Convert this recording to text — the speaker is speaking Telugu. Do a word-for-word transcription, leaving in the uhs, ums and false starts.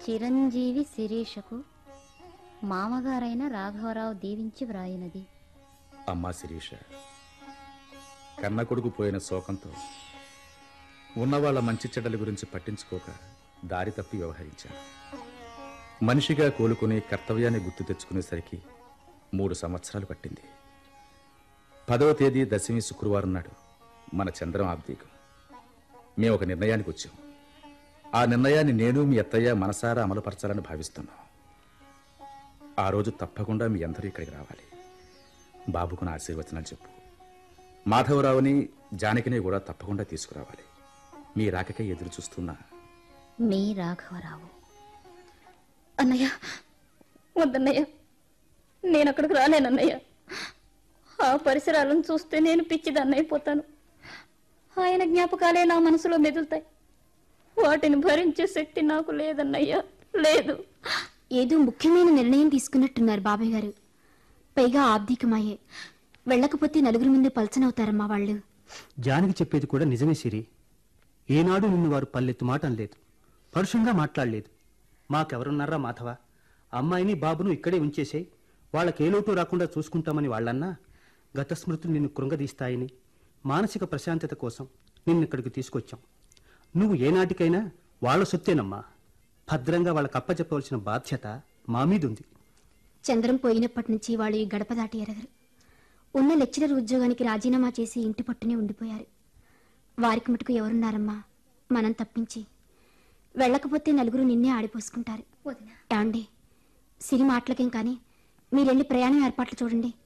చిరంజీవి శిరీషకు మామగారైన రాఘవరావు దీవించి వ్రాయినది. అమ్మా శిరీష, కన్న కొడుకు పోయిన శోకంతో ఉన్నవాళ్ల మంచి చెడ్డల గురించి పట్టించుకోక దారి తప్పి వ్యవహరించాను. మనిషిగా కోలుకుని కర్తవ్యాన్ని గుర్తు తెచ్చుకునేసరికి మూడు సంవత్సరాలు పట్టింది. పదవ తేదీ దశమి శుక్రవారం నాడు మన చంద్రం ఆబ్దీకం. మేము ఒక నిర్ణయానికి వచ్చాం. ఆ నిర్ణయాన్ని నేను మీ అత్తయ్య మనసారా అమలుపరచాలని భావిస్తున్నాం. ఆ రోజు తప్పకుండా మీ అందరూ ఇక్కడికి రావాలి. బాబుకు నా ఆశీర్వచనాలు చెప్పు. మాధవరావుని జానకిని కూడా తప్పకుండా తీసుకురావాలి. మీ రాకకై ఎదురు చూస్తున్నా, మీ రాఘవరావు. అన్నయ్య, వద్దన్నయ్య, నేను అక్కడికి రాలేనన్నయ్య. ఆ పరిసరాలను చూస్తే నేను పిచ్చిదన్నైపోతాను. ఆయన జ్ఞాపకాలే నా మనసులో మెదులుతాయి. వాటిని భరించే శక్తి నాకు లేదన్నయ్య, లేదు. ఏదో ముఖ్యమైన నిర్ణయం తీసుకున్నట్టున్నారు బాబాయ్ గారు. పైగా ఆబ్దికమాయే. వెళ్ళకపోతే నలుగురు ముందే పలచనవుతారమ్మా వాళ్ళు. జానకి చెప్పేది కూడా నిజమే సిరి. ఏనాడు నిన్ను వారు పల్లెత్తు మాట అనలేదు, పరుషంగా మాట్లాడలేదు. మాకెవరున్నారా మాధవ, అమ్మాయిని బాబును ఇక్కడే ఉంచేసేయి, వాళ్ళకే లోటు రాకుండా చూసుకుంటామని వాళ్ళన్నా గత స్మృతులు నిన్ను కృంగదీస్తాయని మానసిక ప్రశాంతత కోసం నిన్ను ఇక్కడికి తీసుకొచ్చాం. నువ్వు ఏనాటికైనా వాళ్ళ సొత్తేనమ్మా. భద్రంగా వాళ్ళకి అప్పచెప్పవలసిన బాధ్యత మా మీద ఉంది. చంద్రం పోయినప్పటి నుంచి వాళ్ళు ఈ గడప దాటి ఎరగరు. ఉన్న లెక్చరర్ ఉద్యోగానికి రాజీనామా చేసి ఇంటి పట్టునే ఉండిపోయారు. వారికి మటుకు ఎవరున్నారమ్మా మనం తప్పించి? వెళ్ళకపోతే నలుగురు నిన్నే ఆడిపోసుకుంటారు. ఏమండి, సిరి మాటలకేం కానీ మీరెళ్ళి ప్రయాణం ఏర్పాట్లు చూడండి.